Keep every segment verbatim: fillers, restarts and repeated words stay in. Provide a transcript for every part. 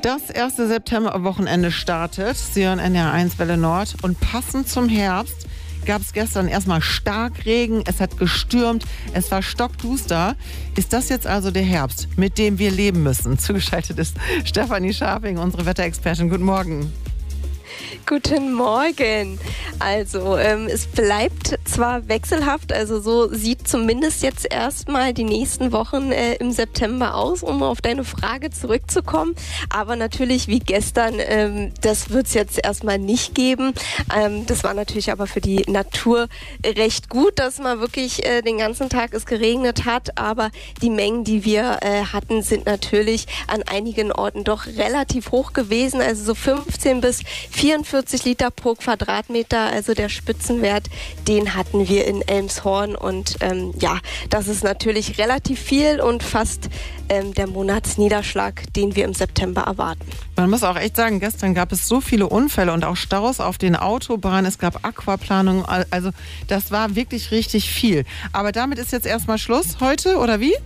Das erste Septemberwochenende startet. Sie hören N D R eins Welle Nord. Und passend zum Herbst gab es gestern erstmal Starkregen. Es hat gestürmt. Es war stockduster. Ist das jetzt also der Herbst, mit dem wir leben müssen? Zugeschaltet ist Stefanie Scharping, unsere Wetterexpertin. Guten Morgen. Guten Morgen. Also ähm, es bleibt zwar wechselhaft, also so sieht zumindest jetzt erstmal die nächsten Wochen äh, im September aus, um auf deine Frage zurückzukommen. Aber natürlich wie gestern, ähm, das wird es jetzt erstmal nicht geben. Ähm, das war natürlich aber für die Natur recht gut, dass mal wirklich äh, den ganzen Tag es geregnet hat. Aber die Mengen, die wir äh, hatten, sind natürlich an einigen Orten doch relativ hoch gewesen. Also so fünfzehn bis vierundvierzig Liter pro Quadratmeter, also der Spitzenwert, den hatten wir in Elmshorn und ähm, ja, das ist natürlich relativ viel und fast ähm, der Monatsniederschlag, den wir im September erwarten. Man muss auch echt sagen, gestern gab es so viele Unfälle und auch Staus auf den Autobahnen, es gab Aquaplanung, also das war wirklich richtig viel. Aber damit ist jetzt erstmal Schluss heute, oder wie?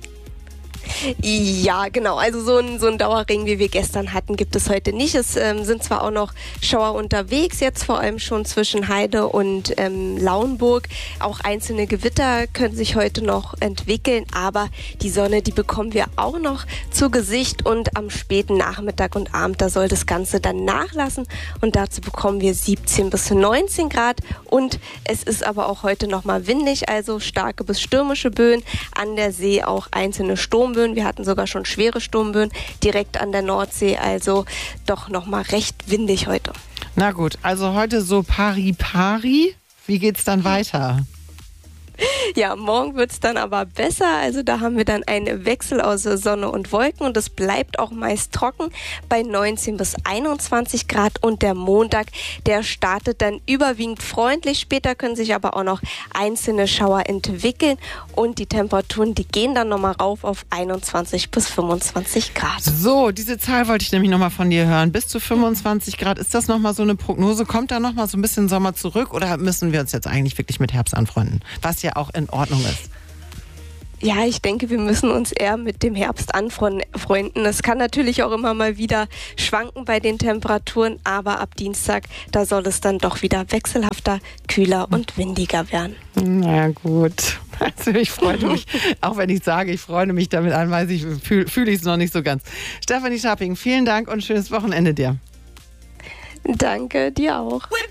Ja, genau. Also so ein, so ein Dauerregen, wie wir gestern hatten, gibt es heute nicht. Es ähm, sind zwar auch noch Schauer unterwegs, jetzt vor allem schon zwischen Heide und ähm, Lauenburg. Auch einzelne Gewitter können sich heute noch entwickeln, aber die Sonne, die bekommen wir auch noch zu Gesicht und am späten Nachmittag und Abend, da soll das Ganze dann nachlassen und dazu bekommen wir siebzehn bis neunzehn Grad und es ist aber auch heute nochmal windig, also starke bis stürmische Böen, an der See auch einzelne Sturmböen. Wir hatten sogar schon schwere Sturmböen direkt an der Nordsee, also doch nochmal recht windig heute. Na gut, also heute so pari-pari. Wie geht's dann weiter? Ja, morgen wird es dann aber besser. Also da haben wir dann einen Wechsel aus Sonne und Wolken und es bleibt auch meist trocken bei neunzehn bis einundzwanzig Grad. Und der Montag, der startet dann überwiegend freundlich. Später können sich aber auch noch einzelne Schauer entwickeln und die Temperaturen, die gehen dann nochmal rauf auf einundzwanzig bis fünfundzwanzig Grad. So, diese Zahl wollte ich nämlich nochmal von dir hören. Bis zu fünfundzwanzig Grad. Ist das nochmal so eine Prognose? Kommt da nochmal so ein bisschen Sommer zurück oder müssen wir uns jetzt eigentlich wirklich mit Herbst anfreunden? Was ja auch in Ordnung ist. Ja, ich denke, wir müssen uns eher mit dem Herbst anfreunden. Es kann natürlich auch immer mal wieder schwanken bei den Temperaturen, aber ab Dienstag, da soll es dann doch wieder wechselhafter, kühler und windiger werden. Na gut. Also ich freue mich, auch wenn ich sage, ich freue mich damit an, weiß ich, fühle fühl ich es noch nicht so ganz. Stefanie Scharping, vielen Dank und schönes Wochenende dir. Danke, dir auch.